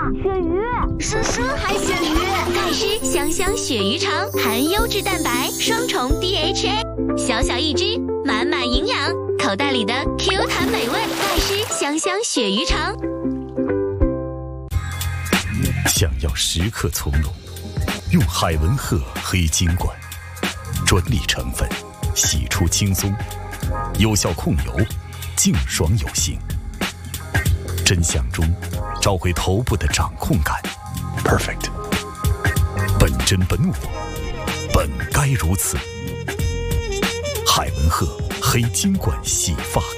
鳕鱼， 是海鲜鱼。 钙湿香香鳕鱼肠，含优质蛋白，双重 DHA， 小小一只，满满营养，口袋里的 Q 弹美味。钙湿香香鳕鱼肠。 想要时刻从容，用海文赫黑金管，专利成分，洗出轻松，有效控油，净爽有型。真相中找回头部的掌控感 ，Perfect。本真本我，本该如此。海文赫黑金管洗发